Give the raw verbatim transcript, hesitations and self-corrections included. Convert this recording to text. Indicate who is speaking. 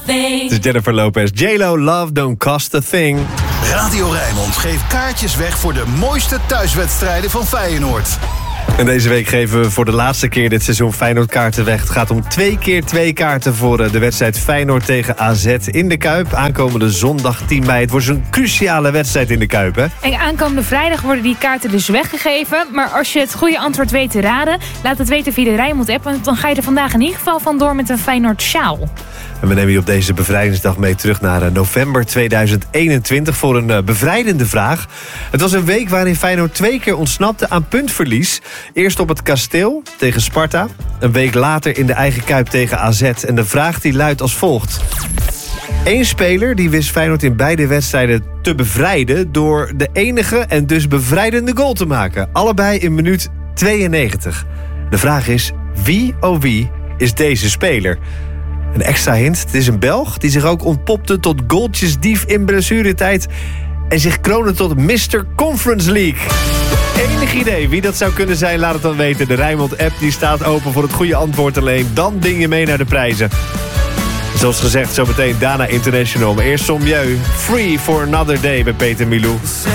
Speaker 1: thing.
Speaker 2: Het is Jennifer Lopez. J-Lo, Love Don't Cost a Thing.
Speaker 3: Radio Rijnmond geeft kaartjes weg voor de mooiste thuiswedstrijden van Feyenoord.
Speaker 2: En deze week geven we voor de laatste keer dit seizoen Feyenoord kaarten weg. Het gaat om twee keer twee kaarten voor de wedstrijd Feyenoord tegen A Z in de Kuip. Aankomende zondag tien mei. Het wordt een cruciale wedstrijd in de Kuip, hè?
Speaker 4: En aankomende vrijdag worden die kaarten dus weggegeven. Maar als je het goede antwoord weet te raden, laat het weten via de Rijnmond-app. Want dan ga je er vandaag in ieder geval vandoor met een Feyenoord sjaal.
Speaker 2: En we nemen je op deze bevrijdingsdag mee terug naar november tweeduizend eenentwintig... voor een bevrijdende vraag. Het was een week waarin Feyenoord twee keer ontsnapte aan puntverlies. Eerst op het Kasteel tegen Sparta. Een week later in de eigen Kuip tegen A Z. En de vraag die luidt als volgt. Eén speler die wist Feyenoord in beide wedstrijden te bevrijden... door de enige en dus bevrijdende goal te maken. Allebei in minuut tweeënnegentig. De vraag is, wie oh wie is deze speler? Een extra hint, het is een Belg die zich ook ontpopte tot goaltjesdief in blessuretijd... en zich kroonde tot mister Conference League. Enig idee wie dat zou kunnen zijn, laat het dan weten. De Rijnmond-app die staat open voor het goede antwoord alleen. Dan ding je mee naar de prijzen. Zoals gezegd, zometeen Dana International. Maar eerst Sommieu, Free for Another Day bij Peter Milou.